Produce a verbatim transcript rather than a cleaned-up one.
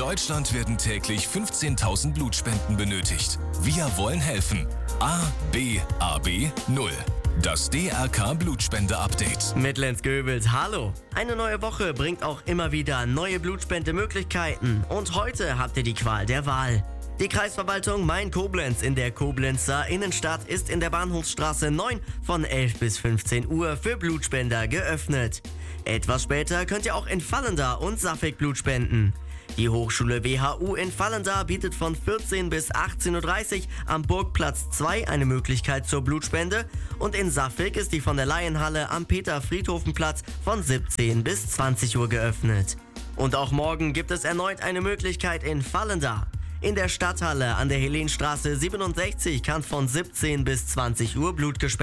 Deutschland werden täglich fünfzehntausend Blutspenden benötigt. Wir wollen helfen. A B A B null. Das D R K-Blutspende-Update. Mit Lenz Göbels, hallo. Eine neue Woche bringt auch immer wieder neue Blutspendemöglichkeiten. Und heute habt ihr die Qual der Wahl. Die Kreisverwaltung Main-Koblenz in der Koblenzer Innenstadt ist in der Bahnhofsstraße neun von elf bis fünfzehn Uhr für Blutspender geöffnet. Etwas später könnt ihr auch in Vallendar und Saffelk Blut spenden. Die Hochschule W H U in Vallendar bietet von vierzehn bis achtzehn Uhr dreißig am Burgplatz zwei eine Möglichkeit zur Blutspende und in Saffelk ist die von der Laienhalle am Peter-Friedhofen-Platz von siebzehn bis zwanzig Uhr geöffnet. Und auch morgen gibt es erneut eine Möglichkeit in Vallendar. In der Stadthalle an der Helenstraße siebenundsechzig kann von siebzehn bis zwanzig Uhr Blut gespendet werden.